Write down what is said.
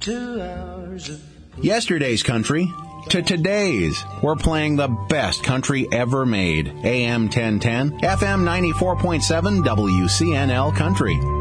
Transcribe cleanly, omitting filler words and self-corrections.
2 hours of Yesterday's country to today's. We're playing the best country ever made. AM 1010, FM 94.7, WCNL Country.